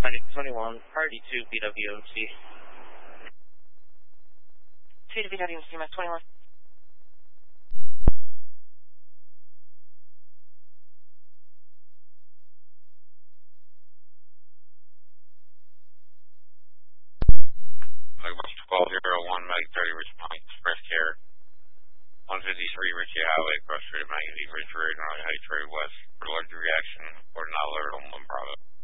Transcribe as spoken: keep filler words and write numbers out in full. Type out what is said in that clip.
twenty-one, party two B W M C. two to B W M C, Mac twenty-one. twelve zero one, Mag thirty, Richmond Express Care. one fifty-three Ritchie Highway, cross street of Magazine Ridge Road, North Heights Road West. For larger reaction, or not alert on one Bravo.